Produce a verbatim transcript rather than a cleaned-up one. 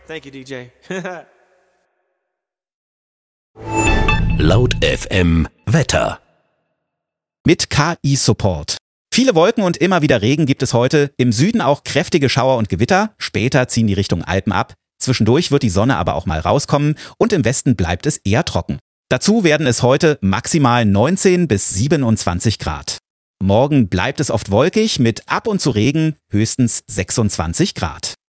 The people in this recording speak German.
Thank you, D J. Laut F M Wetter. Mit K I-Support. Viele Wolken und immer wieder Regen gibt es heute. Im Süden auch kräftige Schauer und Gewitter. Später ziehen die Richtung Alpen ab. Zwischendurch wird die Sonne aber auch mal rauskommen und im Westen bleibt es eher trocken. Dazu werden es heute maximal neunzehn bis siebenundzwanzig Grad. Morgen bleibt es oft wolkig mit ab und zu Regen, höchstens sechsundzwanzig Grad.